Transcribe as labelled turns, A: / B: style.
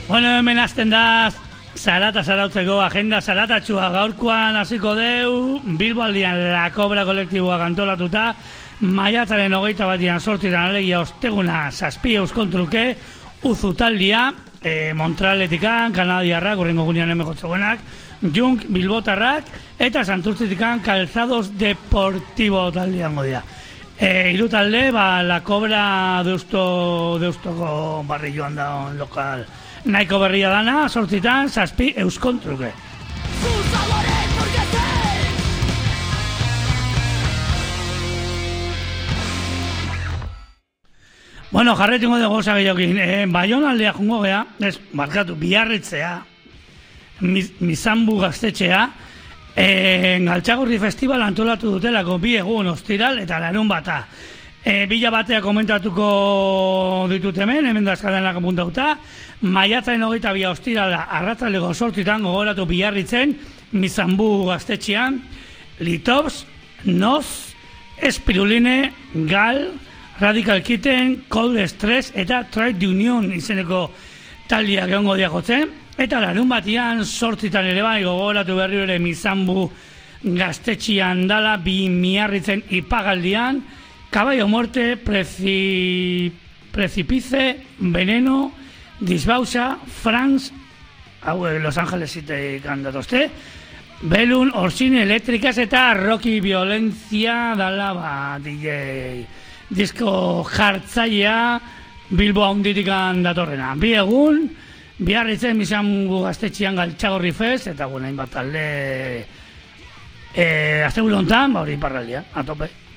A: Bueno, hemen hasten da zarata zarautzeko agenda zaratatxua gaurkoan hasiko deu, Bilboaldian La Cobra kolektiboa antolatuta, maiatzaren 21 sortzitan alegia osteguna 7 euskoltruke, Uzutaldia, Montrealetikan, Kanadiarrak, urrengo gunean emekotzeguenak, Junk, Bilbotarrak, eta Santurtzitikan Calzados Deportivo taldean godia. Hiru talde, La Cobra deustoko barri joan da lokal nahiko berria dana, sortzitan, 7 euskoltruke. Bueno, jarretingo dugu goza gehiokin. Baionaldea jungo gea, Biarritzea, Mizanbu gaztetxea, Galtxagorri Festival antolatu dutelako 2 egun ostiral eta larun bata. Bila batea komentatuko ditut hemen dazkadenak apuntauta, maiatzaren 22 ostirala arratzaldeko 8 gogoratu Biarritzen, Mizanbu gaztetxean, Litovs, Noz, Espiruline, Gal, Radical Kitten, Cold Stress eta Trade Union izeneko taldiak egongo diakotzen, eta larun batian 8 ere bai gogoratu berri ere Mizanbu gaztetxean dala Biarritzen ipagaldian, Caballo Muerte, Precipice, Veneno, Disbauxa, France, Los Ángelesitek handatozte, Belun, Orsini Eléctricas eta Rocky Violencia dala DJ disko jartzailea Bilbo haunditikan datorrena. 2 egun, Biarritzen Mizanbu gaztetxean Galtxagorri Fest, eta hainbat talde azte gulontan, hori parraldia, a tope.